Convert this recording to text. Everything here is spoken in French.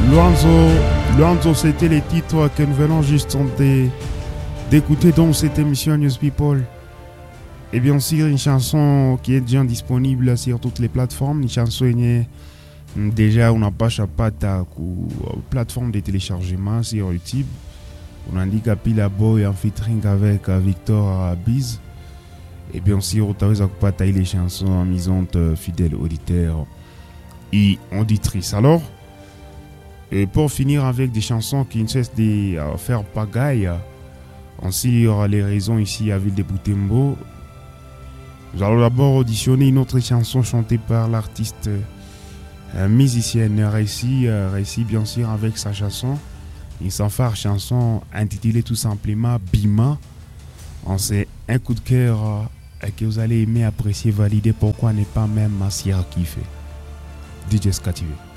Luanzo, c'était les titres que nous venons juste d'écouter dans cette émission News People. Et bien sûr, une chanson qui est déjà disponible sur toutes les plateformes. Une chanson qui est déjà on a pas chapata ou plateforme de téléchargement sur YouTube. On a dit qu'Apila Boy en featuring avec Victor Biz. Et bien sûr, on a pas tailler les chansons amusantes, fidèles auditeurs et auditrices. Alors, et pour finir avec des chansons qui ne cessent de faire pagaille, on sur les raisons ici à Ville de Butembo, nous allons d'abord auditionner une autre chanson chantée par l'artiste musicienne Réci bien sûr avec sa chanson, une fanfare chanson intitulée tout simplement Bima. C'est un coup de cœur que vous allez aimer, apprécier, valider, pourquoi ne pas même Massier kiffer. DJ Scativé.